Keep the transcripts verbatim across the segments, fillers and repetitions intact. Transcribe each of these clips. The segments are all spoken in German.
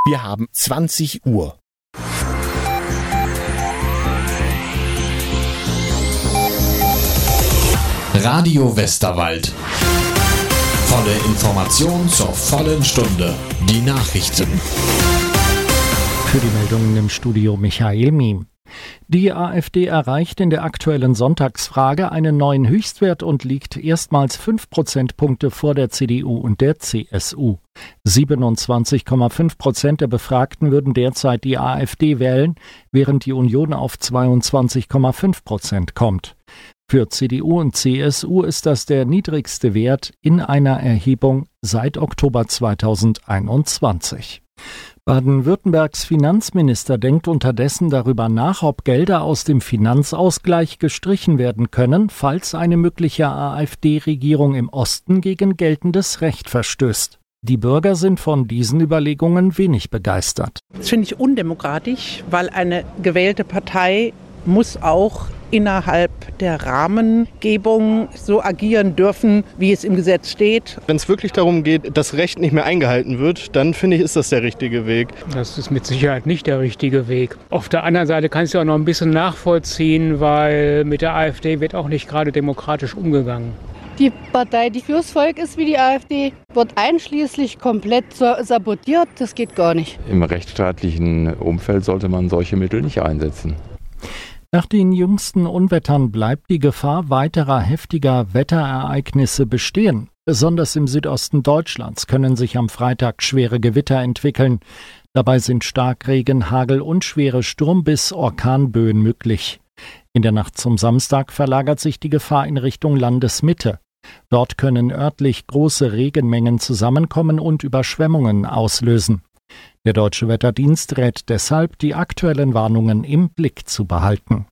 Wir haben zwanzig Uhr. Radio Westerwald. Volle Information zur vollen Stunde. Die Nachrichten. Für die Meldungen im Studio Michael Miem. Die AfD erreicht in der aktuellen Sonntagsfrage einen neuen Höchstwert und liegt erstmals fünf Prozentpunkte vor der C D U und der C S U. siebenundzwanzig Komma fünf Prozent der Befragten würden derzeit die AfD wählen, während die Union auf zweiundzwanzig Komma fünf Prozent kommt. Für C D U und C S U ist das der niedrigste Wert in einer Erhebung seit Oktober zweitausendeinundzwanzig. Baden-Württembergs Finanzminister denkt unterdessen darüber nach, ob Gelder aus dem Finanzausgleich gestrichen werden können, falls eine mögliche AfD-Regierung im Osten gegen geltendes Recht verstößt. Die Bürger sind von diesen Überlegungen wenig begeistert. Das finde ich undemokratisch, weil eine gewählte Partei muss auch innerhalb der Rahmengebung so agieren dürfen, wie es im Gesetz steht. Wenn es wirklich darum geht, dass Recht nicht mehr eingehalten wird, dann finde ich, ist das der richtige Weg. Das ist mit Sicherheit nicht der richtige Weg. Auf der anderen Seite kann ich es ja auch noch ein bisschen nachvollziehen, weil mit der AfD wird auch nicht gerade demokratisch umgegangen. Die Partei, die fürs Volk ist wie die AfD, wird einschließlich komplett sabotiert. Das geht gar nicht. Im rechtsstaatlichen Umfeld sollte man solche Mittel nicht einsetzen. Nach den jüngsten Unwettern bleibt die Gefahr weiterer heftiger Wetterereignisse bestehen. Besonders im Südosten Deutschlands können sich am Freitag schwere Gewitter entwickeln. Dabei sind Starkregen, Hagel und schwere Sturm- bis Orkanböen möglich. In der Nacht zum Samstag verlagert sich die Gefahr in Richtung Landesmitte. Dort können örtlich große Regenmengen zusammenkommen und Überschwemmungen auslösen. Der Deutsche Wetterdienst rät deshalb, die aktuellen Warnungen im Blick zu behalten.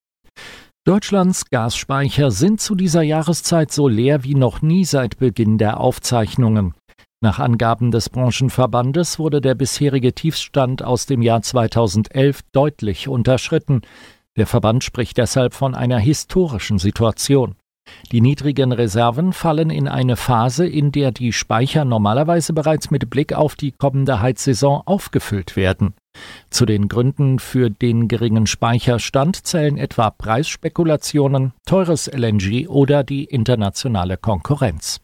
Deutschlands Gasspeicher sind zu dieser Jahreszeit so leer wie noch nie seit Beginn der Aufzeichnungen. Nach Angaben des Branchenverbandes wurde der bisherige Tiefstand aus dem Jahr zweitausendelf deutlich unterschritten. Der Verband spricht deshalb von einer historischen Situation. Die niedrigen Reserven fallen in eine Phase, in der die Speicher normalerweise bereits mit Blick auf die kommende Heizsaison aufgefüllt werden. Zu den Gründen für den geringen Speicherstand zählen etwa Preisspekulationen, teures L N G oder die internationale Konkurrenz.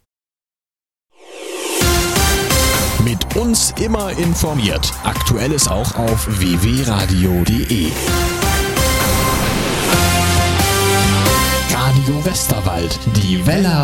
Mit uns immer informiert. Aktuelles auch auf w w radio punkt d e. Radio Westerwald, die Welle